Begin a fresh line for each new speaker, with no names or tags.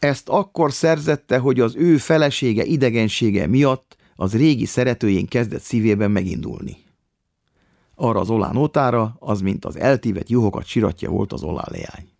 Ezt akkor szerzette, hogy az ő felesége idegensége miatt az régi szeretőjén kezdett szívében megindulni. Arra az olán ótára, az mint az eltívett juhokat siratja volt az olán leány.